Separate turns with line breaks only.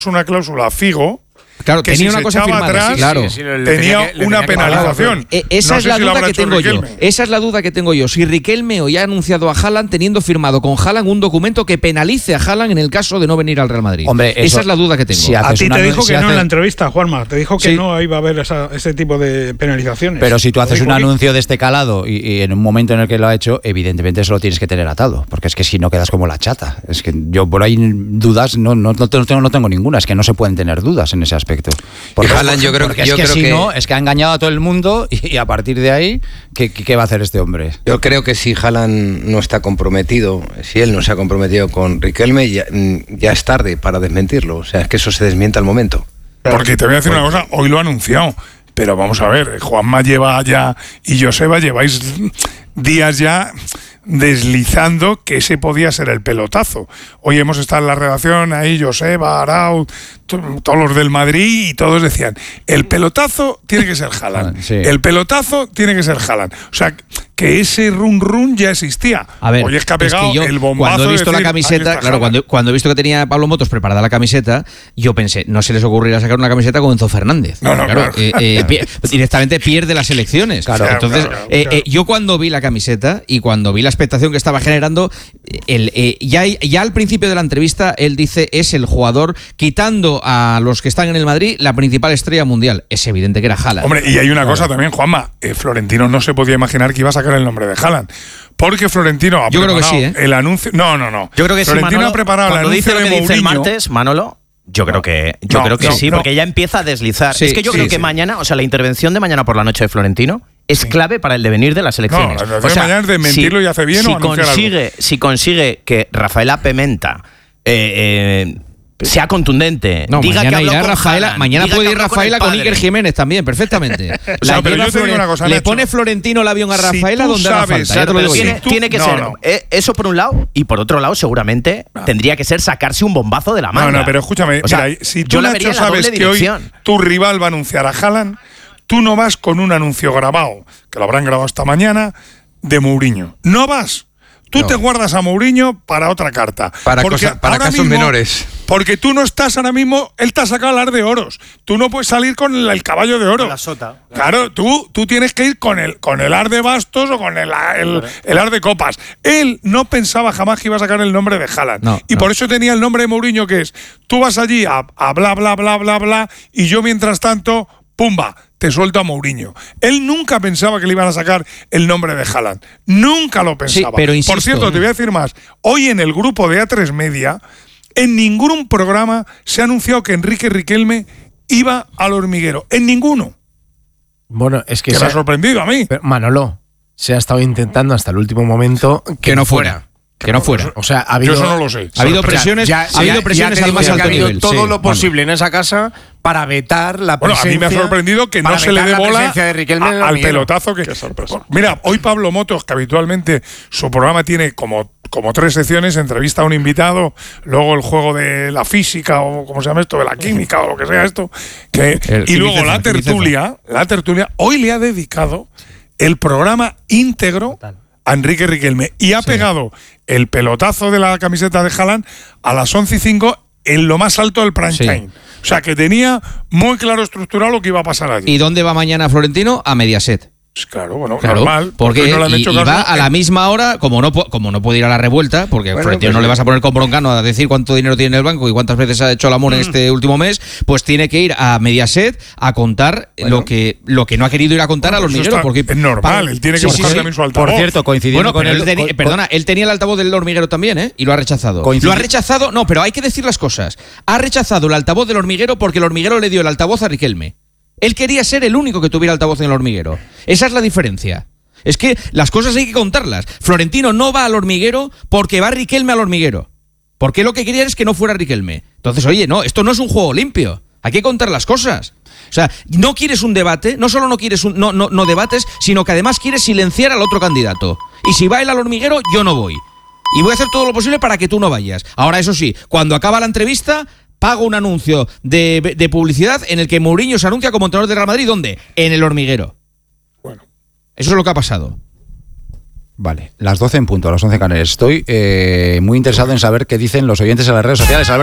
una cláusula Figo.
Claro,
que
tenía
si
una cosa firmada,
atrás,
claro.
tenía una penalización.
Esa es la duda que tengo yo.
Riquelme.
Esa es la duda que tengo yo. Si Riquelme hoy ha anunciado a Haaland teniendo firmado con Haaland un documento que penalice a Haaland en el caso de no venir al Real Madrid.
Hombre,
esa es la duda que tengo.
Si
a ti te dijo que no en la
haces-
entrevista, Juanma. Te dijo que
Sí.
no iba a haber ese tipo de penalizaciones.
Pero si tú
Lo
haces
dijo
un
aquí.
anuncio de este calado y en un momento en el que lo ha hecho, evidentemente eso lo tienes que tener atado, porque es que si no quedas como la chata. Es que yo por ahí dudas no tengo ninguna, es que no se pueden tener dudas en ese aspecto.
Y Haaland, yo creo
si
que
no, es que ha engañado a todo el mundo y a partir de ahí, ¿qué va a hacer este hombre?
Yo creo que si Haaland no está comprometido, si él no se ha comprometido con Riquelme, ya es tarde para desmentirlo. O sea, es que eso se desmiente al momento.
Porque te voy a decir una cosa, hoy lo ha anunciado. Pero vamos a ver, Juanma lleva ya y Joseba lleváis días ya deslizando que ese podía ser el pelotazo. Hoy hemos estado en la redacción, ahí Joseba, Arau, todos los del Madrid y todos decían, el pelotazo tiene que ser Haaland.
Sí.
El pelotazo tiene que ser Haaland. O sea, que ese run ya existía.
A ver,
hoy es que ha pegado
yo,
el bombazo.
cuando he visto
de decir,
la camiseta,
"Ahí está
claro,
Haaland".
cuando he visto que tenía Pablo Motos preparada la camiseta, yo pensé, no se les ocurrirá sacar una camiseta con Enzo Fernández.
No, claro.
Directamente pierde las elecciones.
Claro,
entonces,
claro.
yo cuando vi la camiseta y cuando vi la expectación que estaba generando, ya al principio de la entrevista él dice es el jugador, quitando a los que están en el Madrid, la principal estrella mundial. Es evidente que era Haaland.
Hombre, y hay una cosa también, Juanma. Florentino no se podía imaginar que iba a sacar el nombre de Haaland. Porque Florentino ha
Yo creo que
preparado
sí,
el anuncio. No.
Yo creo que sí,
Florentino
Manolo,
ha preparado el
cuando
anuncio
dice lo
de
que dice el
Mourinho.
martes, Manolo, yo creo que sí,
no.
porque ya empieza a deslizar.
Sí,
es que yo
sí,
creo que
sí.
mañana, o sea, la intervención de mañana por la noche de Florentino es clave para el devenir de las elecciones.
No, la intervención de mañana es de mentirlo y hace bien o anunciar algo.
Si consigue que Rafaela Pimenta sea contundente,
No,
diga que
mañana
habló
irá
con
Rafaela,
Haaland,
mañana
diga
puede
que
ir
habló con
Rafaela
el
con
padre.
Iker Jiménez también, perfectamente.
O sea, pero yo te digo una cosa,
le
Nacho.
pone Florentino el avión a
Si
Rafaela
tú
donde haga
sabes,
falta. Ya te lo digo yo.
Tiene que
No,
ser
no.
eso por un lado, y por otro lado seguramente tendría que ser sacarse un bombazo de la manga.
No, pero escúchame,
O sea,
mira, si
yo
tú,
la vería
Nacho,
en la
sabes
doble
que hoy
dirección.
tu rival va a anunciar a Haaland, tú no vas con un anuncio grabado, que lo habrán grabado esta mañana, de Mourinho. No vas. Tú te guardas a Mourinho para otra carta.
Para
Porque
para
ahora
casos
mismo,
menores.
Porque tú no estás ahora mismo, él te ha sacado el ar de oros. Tú no puedes salir con el caballo de oro.
La sota.
Claro, tú tienes que ir con el ar de bastos o con el ar de copas. Él no pensaba jamás que iba a sacar el nombre de Haaland. Y por eso tenía el nombre de Mourinho, que es, tú vas allí a bla, bla, bla, bla, bla, y yo mientras tanto, pumba, te suelto a Mourinho. Él nunca pensaba que le iban a sacar el nombre de Haaland. Nunca lo pensaba.
Sí, pero insisto,
por cierto, te voy a decir más. Hoy en el grupo de A3 Media, en ningún programa se ha anunciado que Enrique Riquelme iba al Hormiguero. En ninguno.
Bueno, es que
Que me ha sorprendido a mí.
Pero, Manolo, se ha estado intentando hasta el último momento
Que no fuera. Que no fuera.
O sea, ha habido,
Yo eso no lo sé.
Ha habido presiones,
ya
ha habido presiones
te
al
digo
más
que
alto
ha habido
nivel.
todo
Sí,
lo posible en esa casa para vetar la
Bueno, a
presencia.
mí me ha sorprendido que no
para
se le dé
vetar la
bola
presencia de Riquelme en el
al
hormiguero.
pelotazo que. Mira, hoy Pablo Motos, que habitualmente su programa tiene como 3 secciones, entrevista a un invitado, luego el juego de la física o como se llama esto, de la química o lo que sea esto, y luego la tertulia, hoy le ha dedicado el programa íntegro a Enrique Riquelme y ha pegado el pelotazo de la camiseta de Haaland a las 11:05 en lo más alto del prime time. O sea, que tenía muy claro estructurado lo que iba a pasar allí.
¿Y dónde va mañana Florentino? A Mediaset.
Pues claro, bueno,
Claro,
normal.
porque
no le han hecho
y
caso.
va a la misma hora, como no puede ir a la revuelta, porque Florentino no le vas a poner con broncano a decir cuánto dinero tiene en el banco y cuántas veces ha hecho el amor en este último mes, pues tiene que ir a Mediaset a contar lo que no ha querido ir a contar a los hormigueros. Porque
es normal, él tiene que buscar también su altavoz.
Por cierto, coincidiendo
bueno,
con
pero perdona, él tenía el altavoz del hormiguero también, ¿eh? Y lo ha rechazado. Lo ha rechazado, no, pero hay que decir las cosas. Ha rechazado el altavoz del hormiguero porque el hormiguero le dio el altavoz a Riquelme. Él quería ser el único que tuviera altavoz en el hormiguero. Esa es la diferencia. Es que las cosas hay que contarlas. Florentino no va al hormiguero porque va Riquelme al hormiguero. Porque lo que quería es que no fuera Riquelme. Entonces, oye, no, esto no es un juego limpio. Hay que contar las cosas. O sea, no quieres un debate, no solo no quieres no debates, sino que además quieres silenciar al otro candidato. Y si va él al hormiguero, yo no voy. Y voy a hacer todo lo posible para que tú no vayas. Ahora, eso sí, cuando acaba la entrevista, pago un anuncio de publicidad en el que Mourinho se anuncia como entrenador del Real Madrid. ¿Dónde? En el hormiguero.
Bueno.
Eso es lo que ha pasado.
Vale, las 12 en punto, a las 11 Canarias. Estoy muy interesado en saber qué dicen los oyentes en las redes sociales.